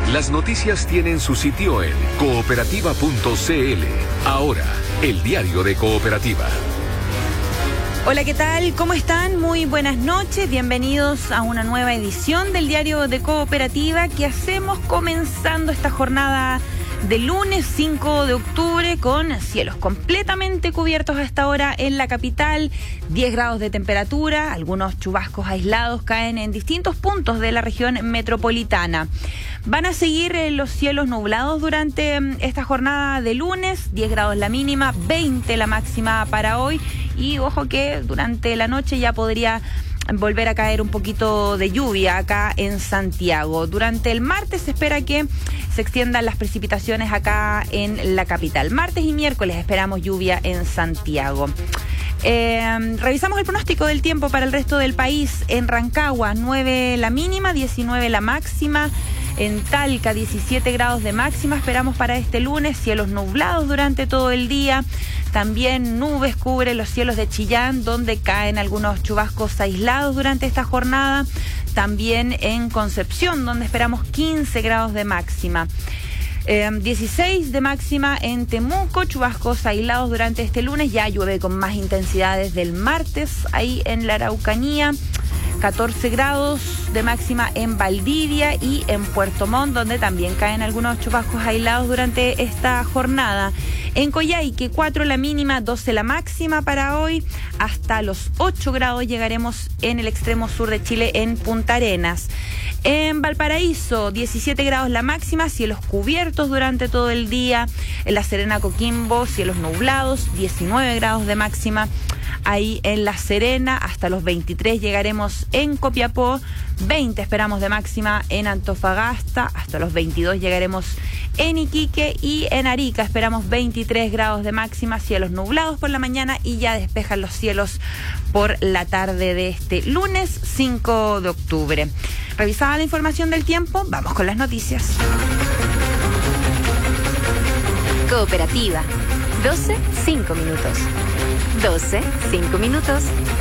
Las noticias tienen su sitio en cooperativa.cl. Ahora, el diario de Cooperativa. Hola, ¿qué tal? ¿Cómo están? Muy buenas noches. Bienvenidos a una nueva edición del diario de Cooperativa que hacemos comenzando esta jornada de lunes 5 de octubre con cielos completamente cubiertos a esta hora en la capital, 10 grados de temperatura, algunos chubascos aislados caen en distintos puntos de la región metropolitana. Van a seguir los cielos nublados durante esta jornada de lunes, 10 grados la mínima, 20 la máxima para hoy y ojo que durante la noche ya podría volver a caer un poquito de lluvia acá en Santiago. Durante el martes se espera que se extiendan las precipitaciones acá en la capital. Martes y miércoles esperamos lluvia en Santiago. Revisamos el pronóstico del tiempo para el resto del país. En Rancagua, 9 la mínima, 19 la máxima. En Talca, 17 grados de máxima esperamos para este lunes, cielos nublados durante todo el día. También nubes cubren los cielos de Chillán, donde caen algunos chubascos aislados durante esta jornada. También en Concepción, donde esperamos 15 grados de máxima. 16 de máxima en Temuco, chubascos aislados durante este lunes. Ya llueve con más intensidad desde el martes, ahí en la Araucanía. 14 grados de máxima en Valdivia y en Puerto Montt, donde también caen algunos chubascos aislados durante esta jornada. En Coyhaique, 4 la mínima, 12 la máxima para hoy. Hasta los 8 grados llegaremos en el extremo sur de Chile, en Punta Arenas. En Valparaíso, 17 grados la máxima, cielos cubiertos durante todo el día. En La Serena, Coquimbo, cielos nublados, 19 grados de máxima. Ahí en La Serena, hasta los 23 llegaremos en Copiapó, 20 esperamos de máxima en Antofagasta, hasta los 22 llegaremos en Iquique y en Arica esperamos 23 grados de máxima, cielos nublados por la mañana y ya despejan los cielos por la tarde de este lunes 5 de octubre. Revisada la información del tiempo, vamos con las noticias. Cooperativa, 12, 5 minutos. 12, 5 minutos.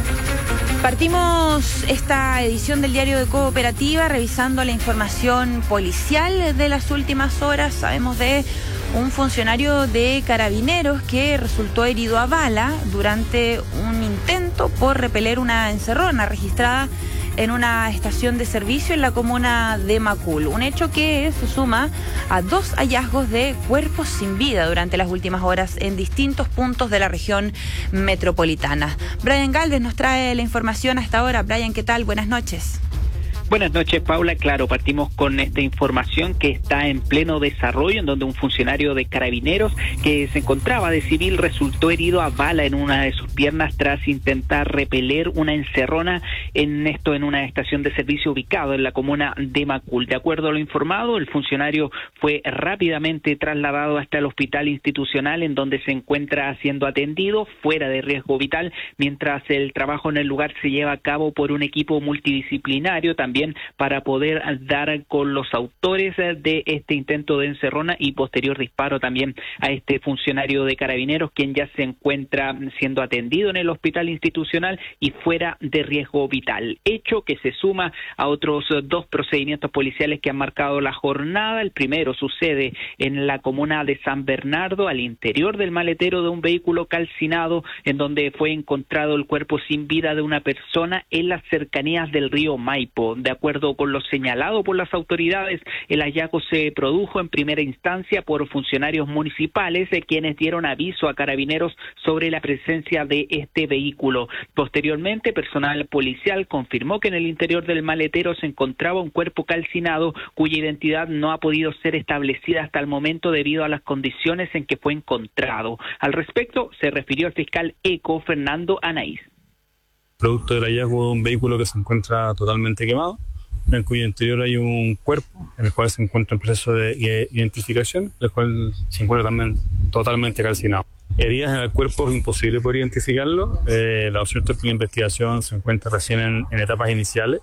Partimos esta edición del diario de Cooperativa revisando la información policial de las últimas horas. Sabemos de un funcionario de Carabineros que resultó herido a bala durante un intento por repeler una encerrona registrada en una estación de servicio en la comuna de Macul. Un hecho que se suma a 2 hallazgos de cuerpos sin vida durante las últimas horas en distintos puntos de la región metropolitana. Brian Galvez nos trae la información hasta ahora. Brian, ¿qué tal? Buenas noches. Buenas noches, Paula. Claro, partimos con esta información que está en pleno desarrollo, en donde un funcionario de Carabineros que se encontraba de civil resultó herido a bala en una de sus piernas tras intentar repeler una encerrona en una estación de servicio ubicado en la comuna de Macul. De acuerdo a lo informado, el funcionario fue rápidamente trasladado hasta el hospital institucional en donde se encuentra siendo atendido fuera de riesgo vital, mientras el trabajo en el lugar se lleva a cabo por un equipo multidisciplinario también para poder dar con los autores de este intento de encerrona y posterior disparo también a este funcionario de Carabineros, quien ya se encuentra siendo atendido en el hospital institucional y fuera de riesgo vital. Hecho que se suma a otros 2 procedimientos policiales que han marcado la jornada. El primero sucede en la comuna de San Bernardo, al interior del maletero de un vehículo calcinado, en donde fue encontrado el cuerpo sin vida de una persona en las cercanías del río Maipo. De acuerdo con lo señalado por las autoridades, el hallazgo se produjo en primera instancia por funcionarios municipales, quienes dieron aviso a Carabineros sobre la presencia de este vehículo. Posteriormente, personal policial confirmó que en el interior del maletero se encontraba un cuerpo calcinado cuya identidad no ha podido ser establecida hasta el momento debido a las condiciones en que fue encontrado. Al respecto, se refirió el fiscal ECO, Fernando Anaís. Producto del hallazgo de un vehículo que se encuentra totalmente quemado, en cuyo interior hay un cuerpo en el cual se encuentra en proceso de identificación, el cual se encuentra también totalmente calcinado. Heridas en el cuerpo es imposible poder identificarlo. Lo cierto es que la investigación se encuentra recién en etapas iniciales.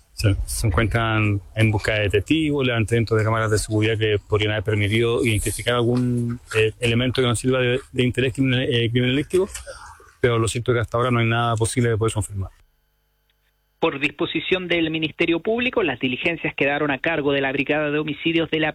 Se encuentran en busca de testigos, levantamiento de cámaras de seguridad que podrían haber permitido identificar algún elemento que nos sirva de interés criminalístico, pero lo cierto es que hasta ahora no hay nada posible de poder confirmar. Por disposición del Ministerio Público, las diligencias quedaron a cargo de la Brigada de Homicidios de la